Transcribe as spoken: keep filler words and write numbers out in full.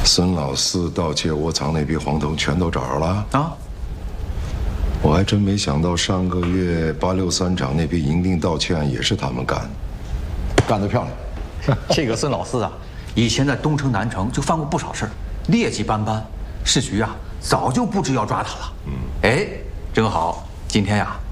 孙老四盗窃窝藏那批黄铜全都找着了啊！ 我还真没想到，上个月八六三厂那批银锭盗窃案也是他们干的，干得漂亮。 这个孙老四啊，以前在东城、南城就犯过不少事儿，劣迹斑斑。市局啊，早就布置要抓他了。嗯，哎，正好今天呀、啊，